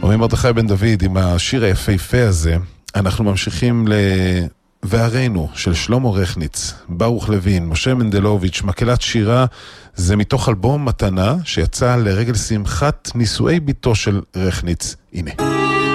רבי מרדכי בן דוד עם השיר היפהפה הזה. אנחנו ממשיכים וערינו של שלמה רכניץ, ברוך לוין, משה מנדלוביץ', מקהלת שירה. זה מתוך אלבום מתנה שיצא לרגל שמחת נישואי ביתו של רכניץ. הנה.